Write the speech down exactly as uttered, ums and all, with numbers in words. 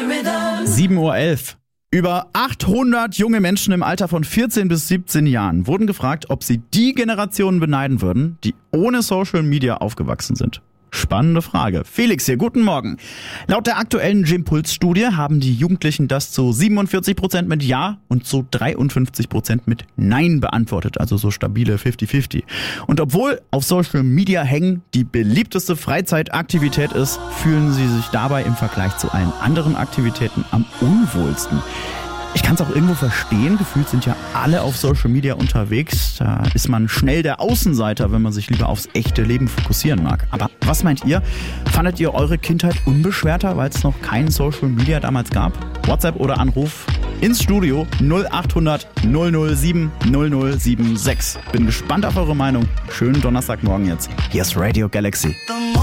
sieben Uhr elf. Über achthundert junge Menschen im Alter von vierzehn bis siebzehn Jahren wurden gefragt, ob sie die Generationen beneiden würden, die ohne Social Media aufgewachsen sind. Spannende Frage. Felix hier, guten Morgen. Laut der aktuellen Gympuls-Studie haben die Jugendlichen das zu siebenundvierzig Prozent mit Ja und zu dreiundfünfzig Prozent mit Nein beantwortet, also so stabile fünfzig fünfzig. Und obwohl auf Social Media hängen die beliebteste Freizeitaktivität ist, fühlen sie sich dabei im Vergleich zu allen anderen Aktivitäten am unwohlsten. Ich kann es auch irgendwo verstehen, gefühlt sind ja alle auf Social Media unterwegs. Da ist man schnell der Außenseiter, wenn man sich lieber aufs echte Leben fokussieren mag. Aber was meint ihr? Fandet ihr eure Kindheit unbeschwerter, weil es noch kein Social Media damals gab? WhatsApp oder Anruf ins Studio null acht hundert null null sieben null null sieben sechs. Bin gespannt auf eure Meinung. Schönen Donnerstagmorgen jetzt. Hier ist Radio Galaxy.